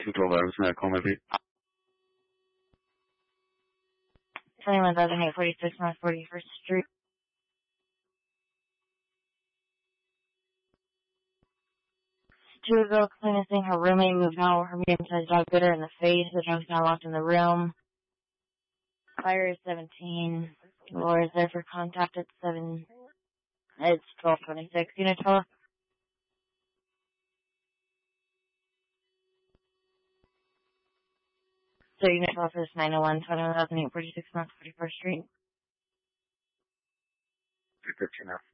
212 Iverson, call my beat. 21,846 North 41st Street. Two girls cleaning her roommate moved out. Her medium-sized dog bit her in the face. The dog's now locked in the room. Fire is 17. Laura is there for contact at 7. It's 1226. Unit 12. So Unit 12 is 901, 21,846 North 41st Street. 215 now.